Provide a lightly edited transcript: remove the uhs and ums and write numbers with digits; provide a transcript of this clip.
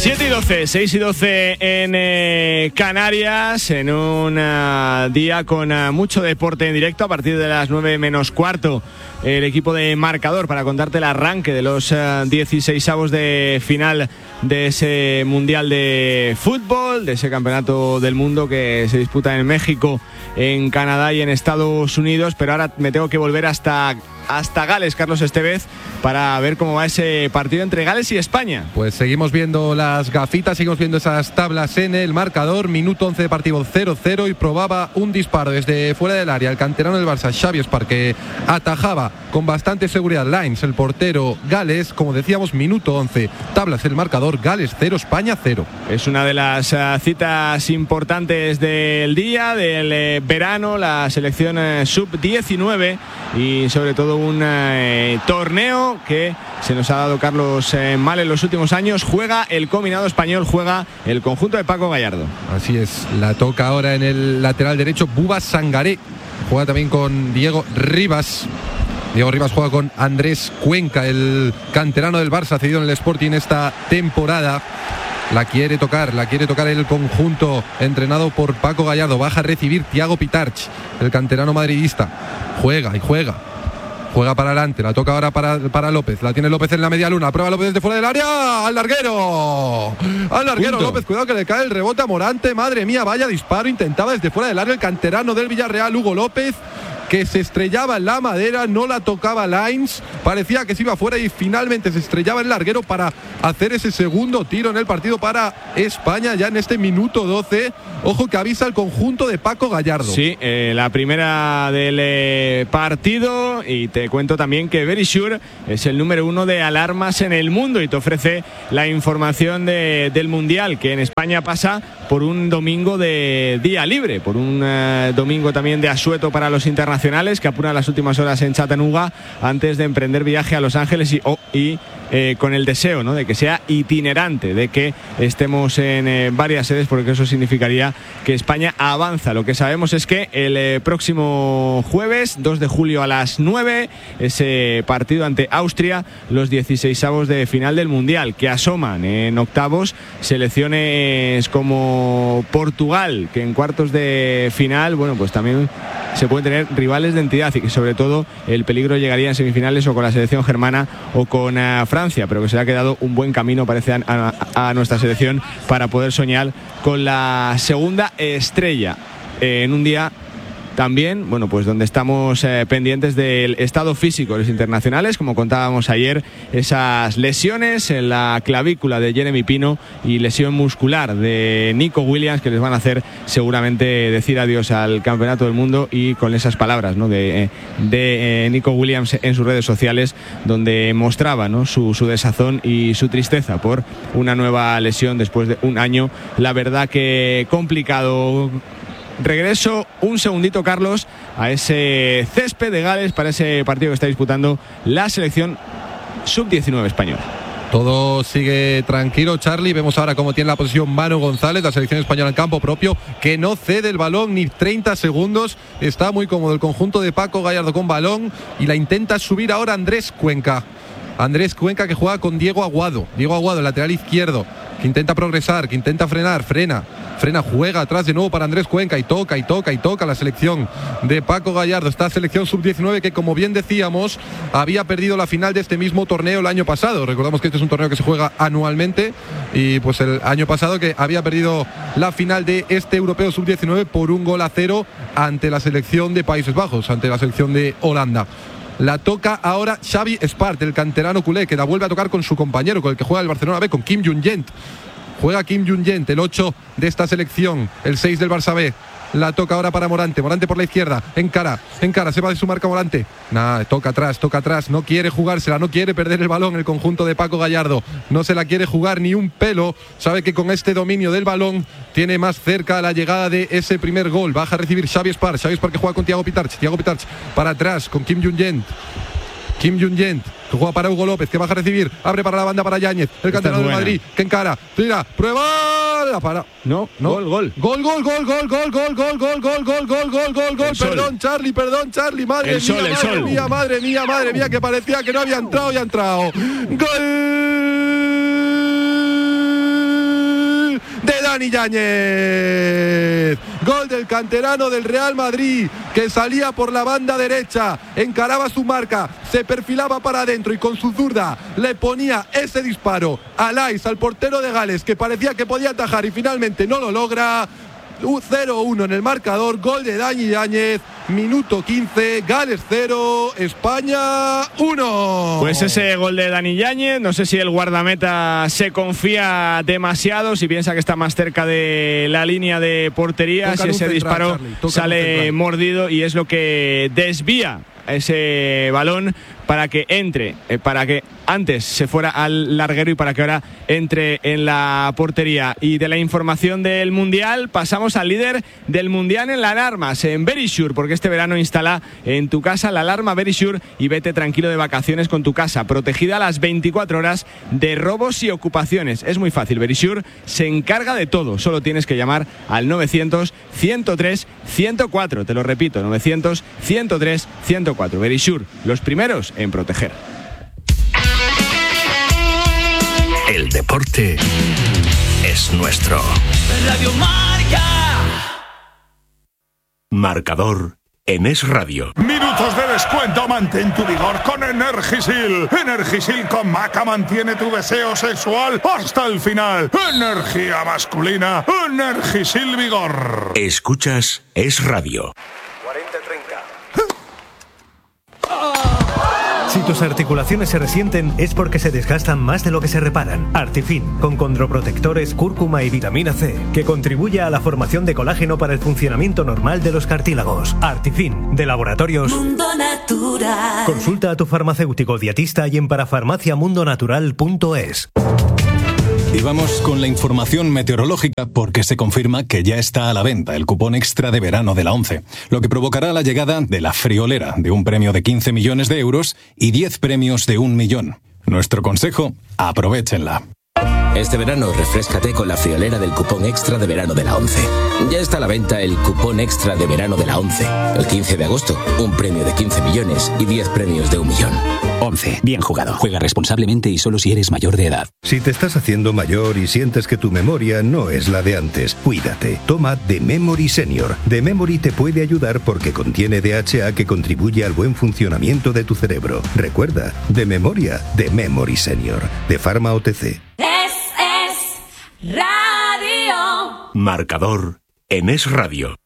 7 y 12, 6 y 12 en Canarias, en un día con mucho deporte en directo. A partir de las 9 menos cuarto, el equipo de Marcador para contarte el arranque de los 16avos de final de ese Mundial de Fútbol, de ese Campeonato del Mundo que se disputa en México, en Canadá y en Estados Unidos. Pero ahora me tengo que volver hasta Gales, Carlos Estevez, para ver cómo va ese partido entre Gales y España. Pues seguimos viendo las gafitas, seguimos viendo esas tablas en el marcador. Minuto 11 de partido, 0-0, y probaba un disparo desde fuera del área el canterano del Barça, Xavi Espar, que atajaba con bastante seguridad Lines, el portero Gales. Como decíamos, minuto 11, tablas el marcador, Gales 0, España 0. Es una de las citas importantes del día, del verano, la selección sub-19, y sobre todo un torneo que se nos ha dado Carlos mal en los últimos años. Juega el combinado español, juega el conjunto de Paco Gallardo. Así es, la toca ahora en el lateral derecho Buba Sangaré, juega también con Diego Rivas. Diego Rivas juega con Andrés Cuenca, el canterano del Barça, cedido en el Sporting esta temporada. La quiere tocar el conjunto entrenado por Paco Gallardo. Baja a recibir Thiago Pitarch, el canterano madridista. Juega para adelante, la toca ahora para López. La tiene López en la media luna. Prueba López desde fuera del área. ¡Al larguero! López, cuidado que le cae el rebote a Morante. Madre mía, vaya disparo. Intentaba desde fuera del área el canterano del Villarreal, Hugo López, que se estrellaba en la madera, no la tocaba Lines, parecía que se iba fuera y finalmente se estrellaba en el larguero para hacer ese segundo tiro en el partido para España, ya en este minuto 12. Ojo que avisa el conjunto de Paco Gallardo. Sí, la primera del partido, y te cuento también que Verisure es el número 1 de alarmas en el mundo y te ofrece la información del Mundial, que en España pasa por un domingo de día libre, por un domingo también de asueto para los internacionales, que apuran las últimas horas en Chattanooga antes de emprender viaje a Los Ángeles y con el deseo, ¿no?, de que sea itinerante, de que estemos en varias sedes, porque eso significaría que España avanza. Lo que sabemos es que el próximo jueves 2 de julio a las 9, ese partido ante Austria, los 16avos de final del Mundial, que asoman en octavos selecciones como Portugal, que en cuartos de final, bueno, pues también se pueden tener rivales de entidad, y que sobre todo el peligro llegaría en semifinales o con la selección germana o con Francia, pero que se le ha quedado un buen camino, parece, a nuestra selección para poder soñar con la segunda estrella en un día también, bueno, pues donde estamos pendientes del estado físico de los internacionales, como contábamos ayer, esas lesiones en la clavícula de Jeremy Pino y lesión muscular de Nico Williams, que les van a hacer seguramente decir adiós al Campeonato del Mundo, y con esas palabras, ¿no?, de Nico Williams en sus redes sociales, donde mostraba, ¿no?, su desazón y su tristeza por una nueva lesión después de un año, la verdad que complicado. Regreso un segundito, Carlos, a ese césped de Gales para ese partido que está disputando la selección sub-19 española. Todo sigue tranquilo, Charlie. Vemos ahora cómo tiene la posición Manu González, la selección española en campo propio, que no cede el balón ni 30 segundos. Está muy cómodo el conjunto de Paco Gallardo con balón, y la intenta subir ahora Andrés Cuenca. Andrés Cuenca, que juega con Diego Aguado, el lateral izquierdo, que intenta progresar, que intenta frena, juega atrás de nuevo para Andrés Cuenca, y toca la selección de Paco Gallardo, esta selección sub-19 que, como bien decíamos, había perdido la final de este mismo torneo el año pasado. Recordamos que este es un torneo que se juega anualmente, y pues el año pasado que había perdido la final de este europeo sub-19 por 1-0 ante la selección de Países Bajos, ante la selección de Holanda. La toca ahora Xavi Espart, el canterano culé, que la vuelve a tocar con su compañero, con el que juega el Barcelona B, con Kim Jung-gent. Juega Kim Jung-gent, el 8 de esta selección, el 6 del Barça B. La toca ahora para Morante por la izquierda, encara, se va de su marca Morante. Toca atrás, no quiere jugársela, no quiere perder el balón el conjunto de Paco Gallardo, no se la quiere jugar ni un pelo, sabe que con este dominio del balón tiene más cerca la llegada de ese primer gol. Baja a recibir Xavi Espar, que juega con Thiago Pitarch para atrás con Kim Jung-gent, que juega para Hugo López, que baja a recibir, abre para la banda para Yáñez, el canterano de Madrid, que encara, tira, prueba, la para. No, gol. Perdón, Charlie, madre mía, que parecía que no había entrado, y ha entrado. Gol Dani Yáñez. Gol del canterano del Real Madrid, que salía por la banda derecha, encaraba su marca, se perfilaba para adentro y con su zurda le ponía ese disparo a Lais, al portero de Gales, que parecía que podía atajar y finalmente no lo logra. 0-1 en el marcador, gol de Dani Yáñez, minuto 15, Gales 0, España 1. Pues ese gol de Dani Yáñez, no sé si el guardameta se confía demasiado, si piensa que está más cerca de la línea de portería, si ese disparo sale mordido y es lo que desvía ese balón para que entre, para que antes se fuera al larguero y para que ahora entre en la portería. Y de la información del Mundial pasamos al líder del Mundial en las alarmas, en Verisure, porque este verano instala en tu casa la alarma Verisure y vete tranquilo de vacaciones con tu casa, protegida a las 24 horas de robos y ocupaciones. Es muy fácil, Verisure se encarga de todo, solo tienes que llamar al 900-103-104, te lo repito, 900-103-104. Verisure, los primeros en proteger. El deporte es nuestro. Radio Marca. Marcador en Es Radio. Minutos de descuento, mantén tu vigor con Energisil. Energisil con Maca mantiene tu deseo sexual hasta el final. Energía masculina, Energisil Vigor. Escuchas Es Radio. 40-30. Si tus articulaciones se resienten es porque se desgastan más de lo que se reparan. Artifin, con condroprotectores, cúrcuma y vitamina C, que contribuye a la formación de colágeno para el funcionamiento normal de los cartílagos. Artifin, de Laboratorios Mundo Natural. Consulta a tu farmacéutico dietista y en parafarmaciamundonatural.es. Y vamos con la información meteorológica porque se confirma que ya está a la venta el cupón extra de verano de la ONCE, lo que provocará la llegada de la friolera de un premio de 15 millones de euros y 10 premios de 1 millón. Nuestro consejo, aprovéchenla. Este verano refréscate con la friolera del cupón extra de verano de la ONCE. Ya está a la venta el cupón extra de verano de la ONCE. El 15 de agosto, un premio de 15 millones y 10 premios de 1 millón. ONCE, bien jugado. Juega responsablemente y solo si eres mayor de edad. Si te estás haciendo mayor y sientes que tu memoria no es la de antes, cuídate. Toma The Memory Senior. The Memory te puede ayudar porque contiene DHA que contribuye al buen funcionamiento de tu cerebro. Recuerda, de memoria, The Memory Senior. De Pharma OTC. Es Radio. Marcador en Es Radio.